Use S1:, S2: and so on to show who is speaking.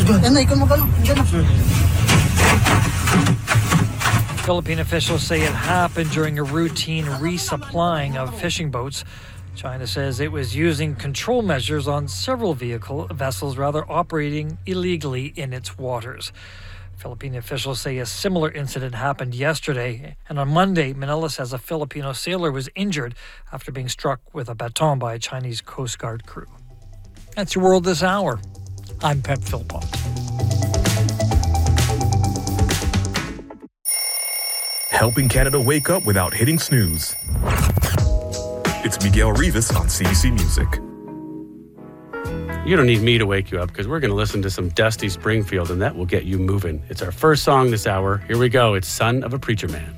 S1: Philippine officials say it happened during a routine resupplying of fishing boats. China says it was using control measures on several vessels operating illegally in its waters. Philippine officials say a similar incident happened yesterday, and on Monday, Manila says a Filipino sailor was injured after being struck with a baton by a Chinese Coast Guard crew. That's your world this hour. I'm Pep Philpott.
S2: Helping Canada wake up without hitting snooze. It's Miguel Rivas on CBC Music.
S3: You don't need me to wake you up because we're going to listen to some Dusty Springfield and that will get you moving. It's our first song this hour. Here we go. It's Son of a Preacher Man.